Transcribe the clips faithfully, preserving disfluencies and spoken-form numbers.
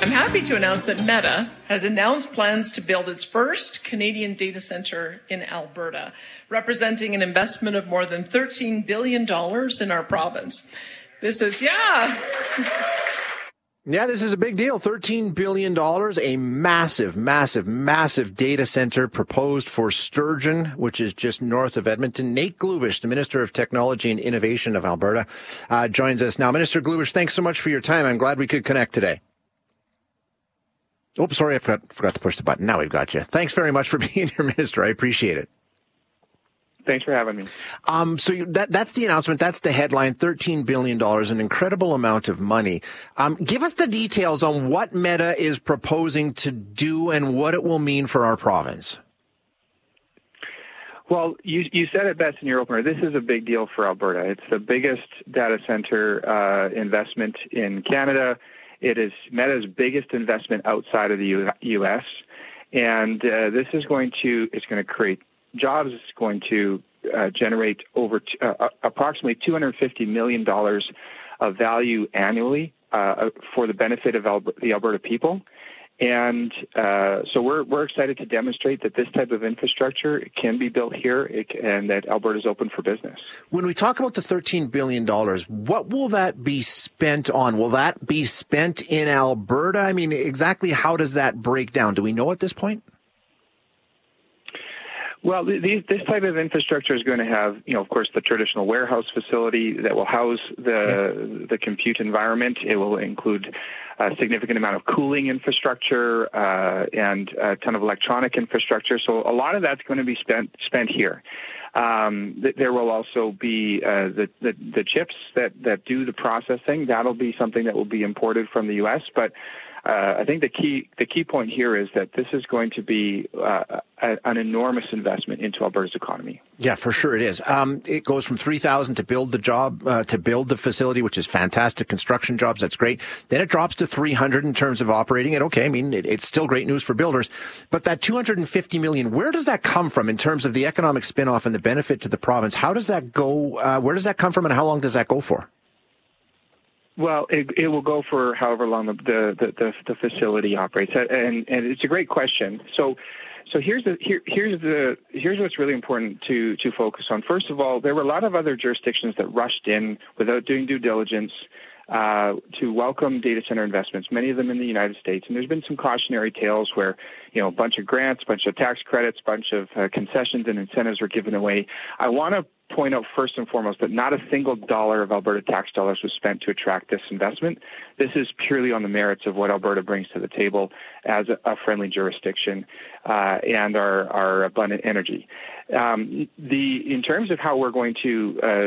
I'm happy to announce that Meta has announced plans to build its first Canadian data center in Alberta, representing an investment of more than thirteen billion dollars in our province. This is, yeah. Yeah, this is a big deal. thirteen billion dollars, a massive, massive, massive data center proposed for Sturgeon, which is just north of Edmonton. Nate Glubish, the Minister of Technology and Innovation of Alberta, uh, joins us now. Minister Glubish, thanks so much for your time. I'm glad we could connect today. Oh, sorry, I forgot, forgot to push the button. Now we've got you. Thanks very much for being here, Minister. I appreciate it. Thanks for having me. Um, so you, that, that's the announcement. That's the headline, thirteen billion dollars, an incredible amount of money. Um, give us the details on what Meta is proposing to do and what it will mean for our province. Well, you, you said it best in your opener. This is a big deal for Alberta. It's the biggest data center uh, investment in Canada. It is Meta's biggest investment outside of the U- U.S., and uh, this is going to it's going to create jobs. It's going to uh, generate over t- uh, approximately two hundred fifty million dollars of value annually uh, for the benefit of Alber- the Alberta people. And uh, so we're we're excited to demonstrate that this type of infrastructure can be built here it, and that Alberta is open for business. When we talk about the thirteen billion dollars, what will that be spent on? Will that be spent in Alberta? I mean, exactly how does that break down? Do we know at this point? Well, these, this type of infrastructure is going to have, you know, of course, the traditional warehouse facility that will house the yeah. the compute environment. It will include a significant amount of cooling infrastructure uh, and a ton of electronic infrastructure. So a lot of that's going to be spent spent here. Um, th- there will also be uh, the, the the chips that that do the processing. That'll be something that will be imported from the U S, but Uh, I think the key the key point here is that this is going to be uh, a, an enormous investment into Alberta's economy. Yeah, for sure it is. Um, it goes from three thousand to build the job, uh, to build the facility, which is fantastic. Construction jobs, that's great. Then it drops to three hundred in terms of operating it. Okay, I mean, it, it's still great news for builders. But that two hundred fifty million dollars, where does that come from in terms of the economic spinoff and the benefit to the province? How does that go? Uh, where does that come from and how long does that go for? Well, it, it will go for however long the the, the, the facility operates, and and it's a great question. So, so here's the here, here's the here's what's really important to to focus on. First of all, there were a lot of other jurisdictions that rushed in without doing due diligence uh, to welcome data center investments. Many of them in the United States, and there's been some cautionary tales where you know a bunch of grants, a bunch of tax credits, a bunch of uh, concessions and incentives were given away. I want to point out first and foremost that not a single dollar of Alberta tax dollars was spent to attract this investment. This is purely on the merits of what Alberta brings to the table as a, a friendly jurisdiction uh, and our, our abundant energy. Um, the in terms of how we're going to uh,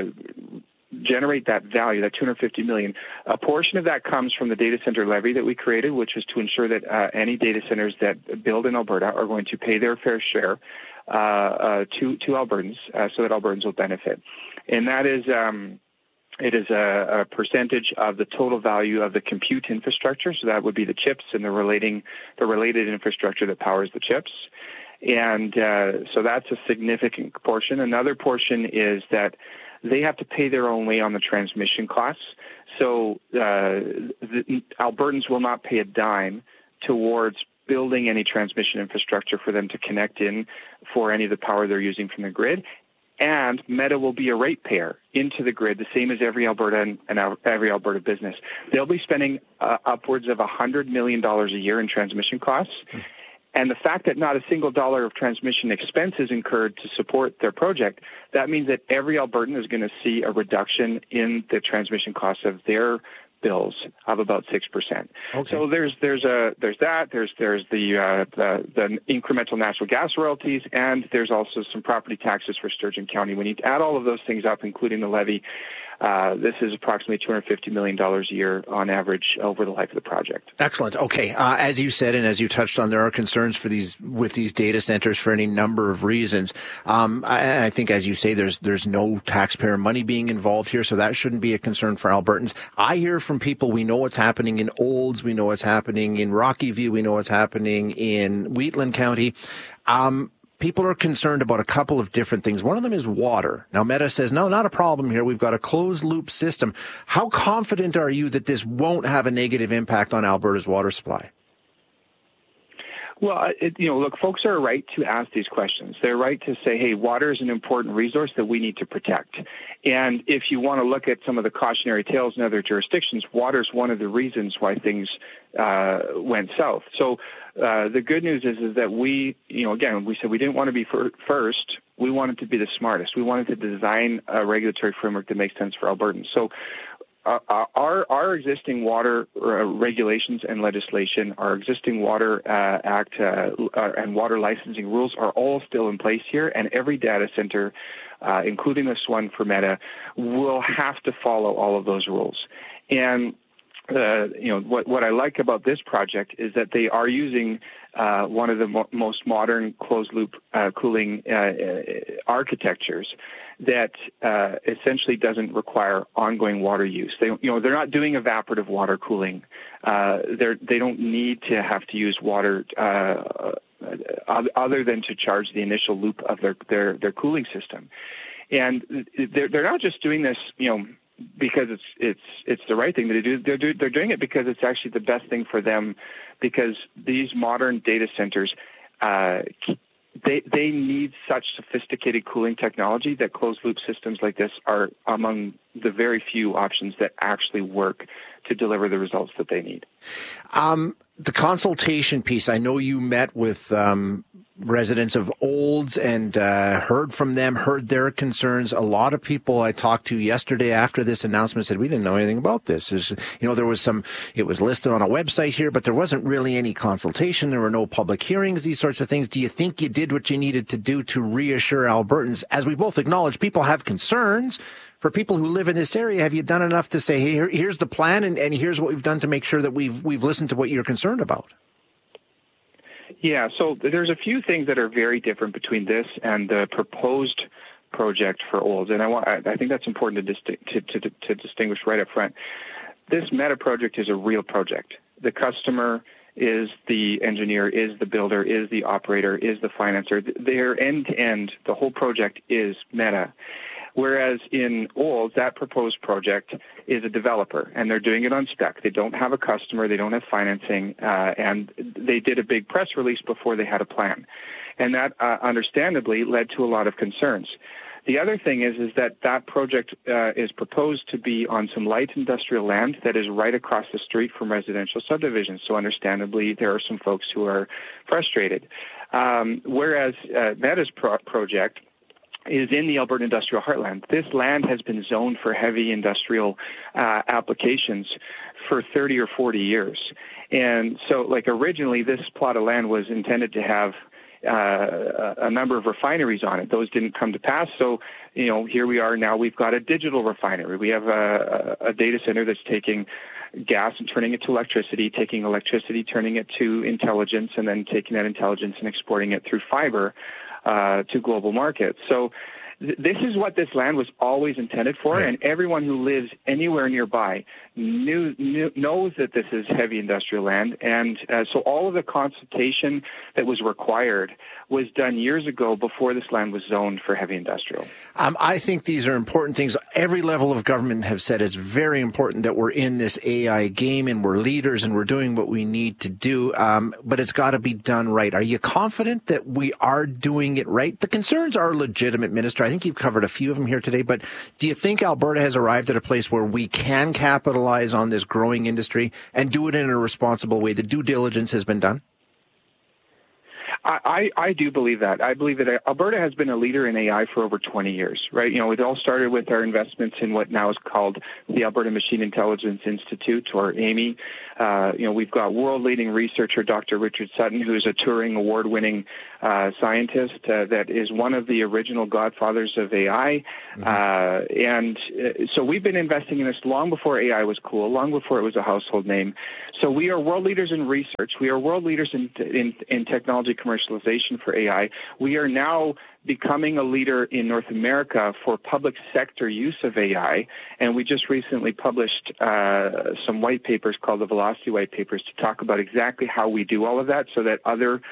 generate that value, that two hundred fifty million dollars, a portion of that comes from the data center levy that we created, which was to ensure that uh, any data centers that build in Alberta are going to pay their fair share Uh, uh, to to Albertans, uh, so that Albertans will benefit, and that is um, it is a, a percentage of the total value of the compute infrastructure. So that would be the chips and the relating the related infrastructure that powers the chips, and uh, so that's a significant portion. Another portion is that they have to pay their own way on the transmission costs. So uh, the, Albertans will not pay a dime towards building any transmission infrastructure for them to connect in for any of the power they're using from the grid. And Meta will be a ratepayer into the grid, the same as every Alberta and, and every Alberta business. They'll be spending uh, upwards of one hundred million dollars a year in transmission costs. Mm. And the fact that not a single dollar of transmission expense is incurred to support their project, that means that every Albertan is going to see a reduction in the transmission costs of their bills of about six percent. Okay. So there's there's a there's that there's there's the, uh, the the incremental natural gas royalties, and there's also some property taxes for Sturgeon County. When you add all of those things up, including the levy, uh, this is approximately two hundred fifty million dollars a year on average over the life of the project. Excellent. Okay, uh, as you said and as you touched on, there are concerns for these with these data centers for any number of reasons. Um, I, I think, as you say, there's there's no taxpayer money being involved here, so that shouldn't be a concern for Albertans. I hear from people, we know what's happening in Olds, we know what's happening in Rocky View, we know what's happening in Wheatland County. Um, people are concerned about a couple of different things. One of them is water. Now, Meta says, no, not a problem here. We've got a closed-loop system. How confident are you that this won't have a negative impact on Alberta's water supply? Well, it, you know, look, folks are right to ask these questions. They're right to say, hey, water is an important resource that we need to protect. And if you want to look at some of the cautionary tales in other jurisdictions, water is one of the reasons why things uh, went south. So uh, the good news is, is that we, you know, again, we said we didn't want to be fir- first. We wanted to be the smartest. We wanted to design a regulatory framework that makes sense for Albertans. So Uh, our our existing water uh, regulations and legislation, our existing Water uh, Act uh, uh, and water licensing rules are all still in place here, and every data center, uh, including this one for Meta, will have to follow all of those rules. And uh, you know what what I like about this project is that they are using uh, one of the mo- most modern closed-loop uh, cooling uh, uh, architectures that uh, essentially doesn't require ongoing water use. They, you know, they're not doing evaporative water cooling. Uh, they're, they don't need to have to use water uh, other than to charge the initial loop of their, their, their cooling system. And they're, they're not just doing this, you know, because it's it's it's the right thing to do. They're do, they're doing it because it's actually the best thing for them, because these modern data centers uh, They they need such sophisticated cooling technology that closed-loop systems like this are among the very few options that actually work to deliver the results that they need. Um, the consultation piece, I know you met with um, residents of Olds and uh, heard from them, heard their concerns. A lot of people I talked to yesterday after this announcement said, we didn't know anything about this. There's, you know, there was some, it was listed on a website here, but there wasn't really any consultation. There were no public hearings, these sorts of things. Do you think you did what you needed to do to reassure Albertans? As we both acknowledge, people have concerns. For people who live in this area, have you done enough to say, hey, here, here's the plan, and, and here's what we've done to make sure that we've we've listened to what you're concerned about? Yeah, so there's a few things that are very different between this and the proposed project for Olds, and I want I think that's important to, disti- to, to, to distinguish right up front. This Meta project is a real project. The customer is the engineer, is the builder, is the operator, is the financer. They're end-to-end. The whole project is Meta. Whereas in Olds, that proposed project is a developer, and they're doing it on spec. They don't have a customer, they don't have financing, uh, and they did a big press release before they had a plan. And that, uh, understandably, led to a lot of concerns. The other thing is, is that that project uh, is proposed to be on some light industrial land that is right across the street from residential subdivisions. So understandably, there are some folks who are frustrated. Um, whereas uh, Meta's pro- project is in the Alberta Industrial Heartland. This land has been zoned for heavy industrial uh, applications for thirty or forty years. And so, like, originally, this plot of land was intended to have uh, a number of refineries on it. Those didn't come to pass. So, you know, here we are now. We've got a digital refinery. We have a, a data center that's taking gas and turning it to electricity, taking electricity, turning it to intelligence, and then taking that intelligence and exporting it through fiber Uh, to global markets. So th- this is what this land was always intended for, and everyone who lives anywhere nearby knew, knew, knows that this is heavy industrial land. And uh, so all of the consultation that was required was done years ago before this land was zoned for heavy industrial. Um, I think these are important things. Every level of government have said it's very important that we're in this A I game and we're leaders and we're doing what we need to do, um, but it's got to be done right. Are you confident that we are doing it right? The concerns are legitimate, Minister. I think you've covered a few of them here today, but do you think Alberta has arrived at a place where we can capitalize on this growing industry and do it in a responsible way? The due diligence has been done? I, I do believe that. I believe that Alberta has been a leader in A I for over twenty years, right? You know, it all started with our investments in what now is called the Alberta Machine Intelligence Institute, or A M I. Uh, you know, we've got world-leading researcher Doctor Richard Sutton, who is a Turing Award-winning uh, scientist uh, that is one of the original godfathers of A I. Mm-hmm. Uh, and uh, so we've been investing in this long before A I was cool, long before it was a household name. So we are world leaders in research. We are world leaders in, in, in technology commercialization for A I. We are now becoming a leader in North America for public sector use of A I. And we just recently published uh, some white papers called the Velocity White Papers to talk about exactly how we do all of that so that other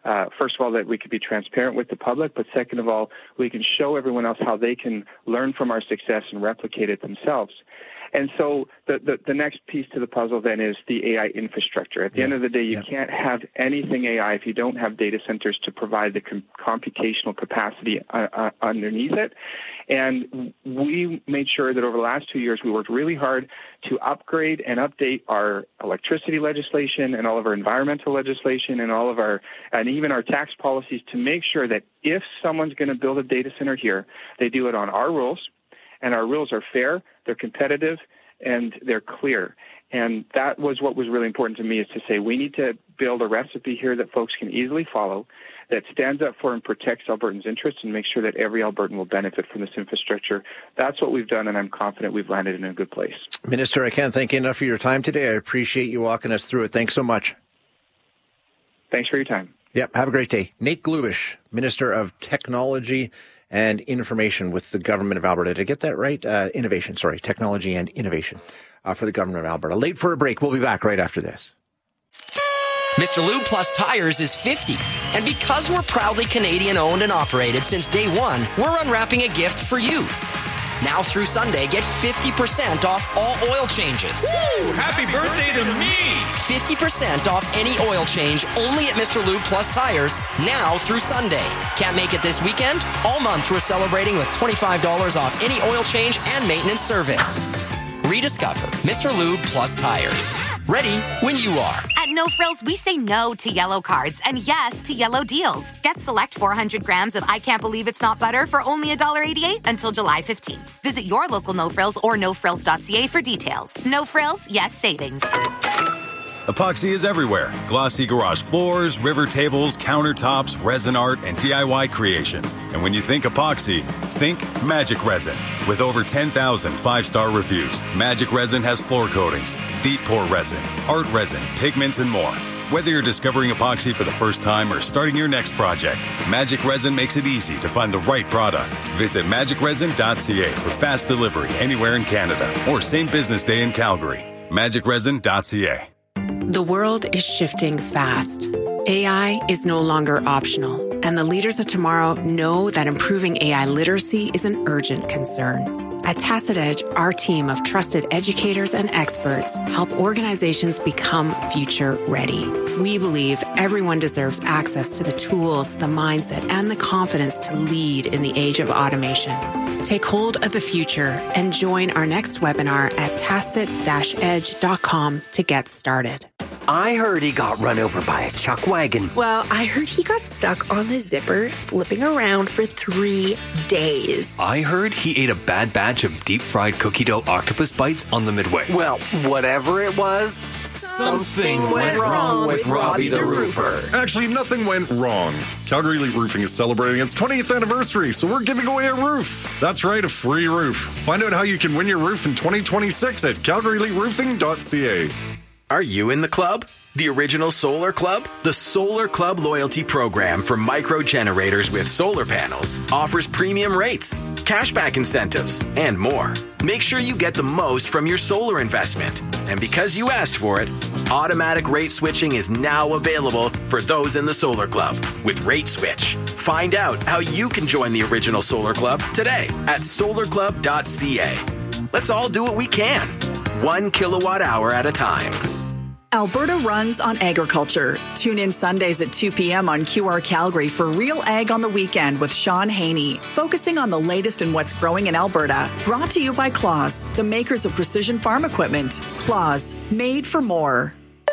uh, first of all, that we could be transparent with the public, but second of all, we can show everyone else how they can learn from our success and replicate it themselves. And so the, the, the next piece to the puzzle then is the A I infrastructure. At the yeah. end of the day, you yeah. can't have anything A I if you don't have data centers to provide the com- computational capacity uh, uh, underneath it. And we made sure that over the last two years, we worked really hard to upgrade and update our electricity legislation and all of our environmental legislation and all of our, and even our tax policies to make sure that if someone's going to build a data center here, they do it on our rules. And our rules are fair, they're competitive, and they're clear. And that was what was really important to me, is to say we need to build a recipe here that folks can easily follow, that stands up for and protects Albertans' interests, and make sure that every Albertan will benefit from this infrastructure. That's what we've done, and I'm confident we've landed in a good place. Minister, I can't thank you enough for your time today. I appreciate you walking us through it. Thanks so much. Thanks for your time. Yep, have a great day. Nate Glubish, Minister of Technology and Information with the Government of Alberta. Did I get that right? Uh, innovation, sorry. Technology and Innovation uh, for the Government of Alberta. Late for a break. We'll be back right after this. Mister Lube Plus Tires is fifty. And because we're proudly Canadian-owned and operated since day one, we're unwrapping a gift for you. Now through Sunday, get fifty percent off all oil changes. Woo! Happy birthday to me! fifty percent off any oil change only at Mister Lube Plus Tires, now through Sunday. Can't make it this weekend? All month we're celebrating with twenty-five dollars off any oil change and maintenance service. Rediscover Mister Lube Plus Tires. Ready when you are. At No Frills, we say no to yellow cards and yes to yellow deals. Get select four hundred grams of I Can't Believe It's Not Butter for only one dollar eighty-eight until July fifteenth. Visit your local No Frills or no frills dot c a for details. No Frills, yes savings. Epoxy is everywhere. Glossy garage floors, river tables, countertops, resin art, and D I Y creations. And when you think epoxy, think Magic Resin. With over ten thousand five-star reviews, Magic Resin has floor coatings, deep pour resin, art resin, pigments, and more. Whether you're discovering epoxy for the first time or starting your next project, Magic Resin makes it easy to find the right product. Visit magic resin dot c a for fast delivery anywhere in Canada or same business day in Calgary. magic resin dot c a. The world is shifting fast. A I is no longer optional, and the leaders of tomorrow know that improving A I literacy is an urgent concern. At Tacit Edge, our team of trusted educators and experts help organizations become future ready. We believe everyone deserves access to the tools, the mindset, and the confidence to lead in the age of automation. Take hold of the future and join our next webinar at tacit dash edge dot com to get started. I heard he got run over by a chuck wagon. Well, I heard he got stuck on the zipper, flipping around for three days. I heard he ate a bad batch of deep-fried cookie dough octopus bites on the midway. Well, whatever it was, something, something went wrong with Robbie the Roofer. Actually, nothing went wrong. Calgary Elite Roofing is celebrating its twentieth anniversary, so we're giving away a roof. That's right, a free roof. Find out how you can win your roof in twenty twenty-six at calgary elite roofing dot c a. Are you in the club? The Original Solar Club? The Solar Club loyalty program for micro generators with solar panels offers premium rates, cashback incentives, and more. Make sure you get the most from your solar investment. And because you asked for it, automatic rate switching is now available for those in the Solar Club with Rate Switch. Find out how you can join the Original Solar Club today at solar club dot c a. Let's all do what we can, one kilowatt hour at a time. Alberta runs on agriculture. Tune in Sundays at two p.m. on Q R Calgary for Real Ag on the Weekend with Sean Haney, focusing on the latest in what's growing in Alberta. Brought to you by Claas, the makers of precision farm equipment. Claas, made for more.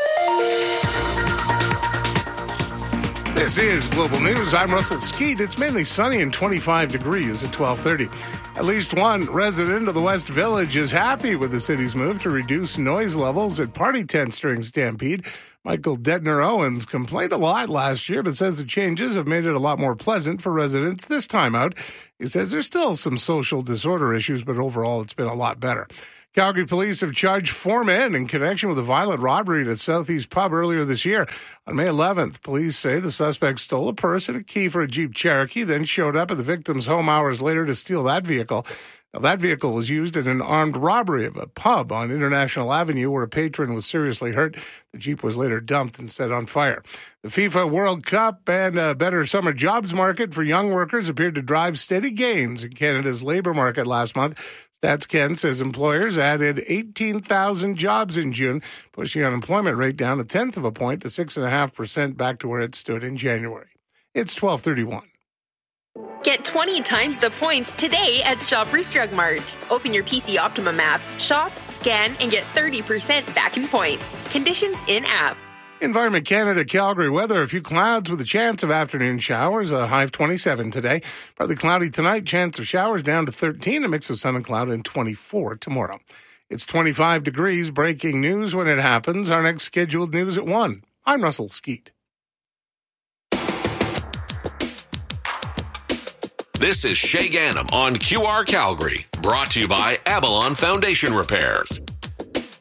This is Global News. I'm Russell Skeet. It's mainly sunny and twenty-five degrees at twelve thirty. At least one resident of the West Village is happy with the city's move to reduce noise levels at party tents during Stampede. Michael Detner-Owens complained a lot last year, but says the changes have made it a lot more pleasant for residents this time out. He says there's still some social disorder issues, but overall it's been a lot better. Calgary police have charged four men in connection with a violent robbery at a Southeast pub earlier this year. On May eleventh, police say the suspect stole a purse and a key for a Jeep Cherokee, then showed up at the victim's home hours later to steal that vehicle. Now, that vehicle was used in an armed robbery of a pub on International Avenue where a patron was seriously hurt. The Jeep was later dumped and set on fire. The FIFA World Cup and a better summer jobs market for young workers appeared to drive steady gains in Canada's labour market last month. StatsCan says employers added eighteen thousand jobs in June, pushing the unemployment rate down a tenth of a point to six point five percent, back to where it stood in January. It's twelve thirty-one. Get twenty times the points today at Shoppers Drug Mart. Open your P C Optimum app, shop, scan, and get thirty percent back in points. Conditions in-app. Environment Canada Calgary weather. A few clouds with a chance of afternoon showers. A high of twenty-seven today. Partly cloudy tonight. Chance of showers down to thirteen. A mix of sun and cloud, and twenty-four tomorrow. It's twenty-five degrees. Breaking news when it happens. Our next scheduled news at one. I'm Russell Skeet. This is Shay Gannam on Q R Calgary, brought to you by Avalon Foundation Repairs.